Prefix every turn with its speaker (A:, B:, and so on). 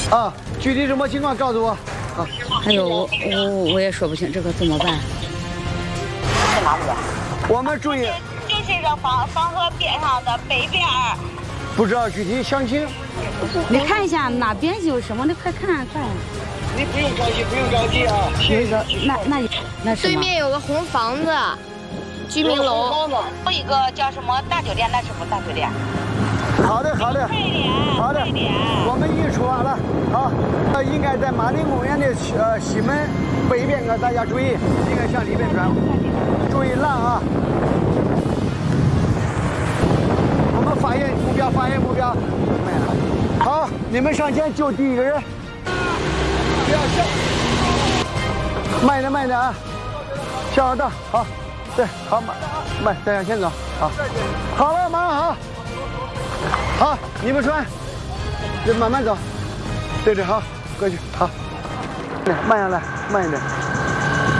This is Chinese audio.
A: 啊，具体什么情况告诉我。啊，
B: 哎呦，我也说不清，这可怎么办？
C: 在哪里？
A: 我们注意，
C: 就是这黄河边上的北边。
A: 不知道具体详情。
B: 你看一下哪边有什么？你快看快。
A: 你不用着急，不用着急啊。
B: 那什么？
D: 对面有个红房子，居民楼。
C: 有一个叫什么大酒店，那是不是大酒店？
A: 好的，好的，好的，我们已经出发了。好，应该在马丁公园的西门北边啊，大家注意，应该向里边转，注意浪啊。我们发现目标，好，你们上前救第一个人，不要笑，慢点啊，向后倒，好，对，好慢，再向前走，好，好了，马上好。好，你们船，就慢慢走。对，好，过去，好，慢下来，慢一点。